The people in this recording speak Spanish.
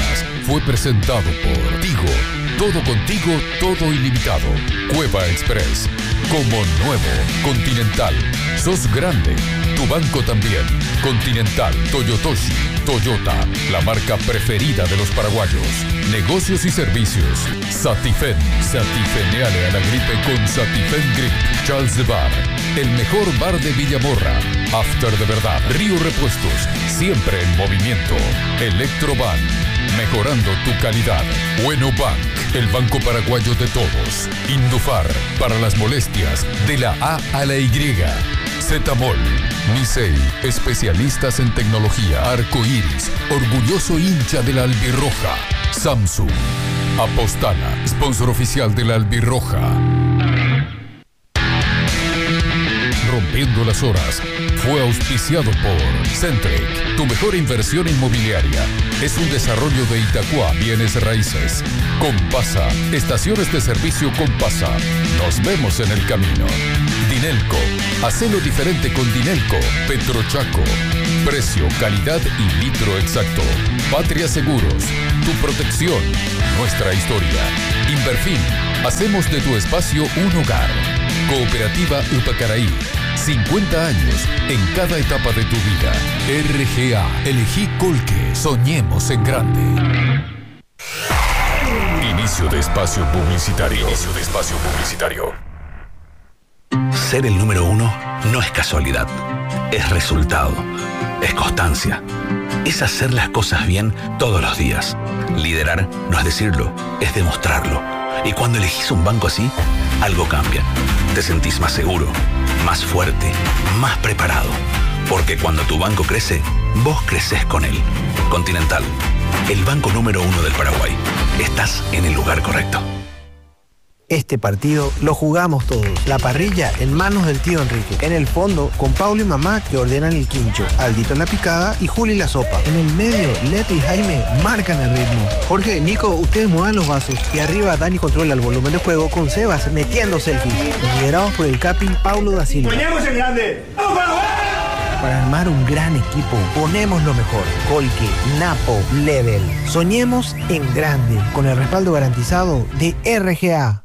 Días fue presentado por Tigo. Todo contigo, todo ilimitado. Cueva Express. Como nuevo. Continental. Sos grande. Tu banco también. Continental. Toyotoshi. Toyota. La marca preferida de los paraguayos. Negocios y servicios. Satifen. Satifeneale a la gripe con Satifen Grip. Charles de Bar. El mejor bar de Villamorra. After de verdad. Río Repuestos. Siempre en movimiento. Electroban. Mejorando tu calidad. Bueno Bank. El banco paraguayo de todos. Indufar. Para las molestias. De la A a la Y. Zetamol. Nisei. Especialistas en tecnología. Arcoiris. Orgulloso hincha de la albirroja. Samsung. Apostala. Sponsor oficial de la albirroja. Rompiendo las horas fue auspiciado por Centric. Tu mejor inversión inmobiliaria es un desarrollo de Itacua Bienes Raíces. Compasa. Estaciones de servicio Compasa. Nos vemos en el camino. Dinelco. Hacelo diferente con Dinelco. Petrochaco. Precio, calidad y litro exacto. Patria Seguros. Tu protección. Nuestra historia. Inverfin. Hacemos de tu espacio un hogar. Cooperativa Upacaraí. 50 años en cada etapa de tu vida. RGA. Elegí Colque. Soñemos en grande. Inicio de espacio publicitario. Inicio de espacio publicitario. Ser el número uno no es casualidad. Es resultado. Es constancia. Es hacer las cosas bien todos los días. Liderar no es decirlo, es demostrarlo. Y cuando elegís un banco así, algo cambia. Te sentís más seguro, más fuerte, más preparado. Porque cuando tu banco crece, vos creces con él. Continental, el banco número 1 del Paraguay. Estás en el lugar correcto. Este partido lo jugamos todos. La parrilla en manos del tío Enrique. En el fondo, con Paulo y mamá que ordenan el quincho. Aldito en la picada y Juli la sopa. En el medio, Leti y Jaime marcan el ritmo. Jorge, Nico, ustedes muevan los vasos. Y arriba, Dani controla el volumen de juego con Sebas metiendo selfies. Liderados por el capi Paulo da Silva. ¡Soñemos en grande! ¡Vamos Paraguay! Para armar un gran equipo, ponemos lo mejor. Colque, Napo, Level. Soñemos en grande. Con el respaldo garantizado de RGA.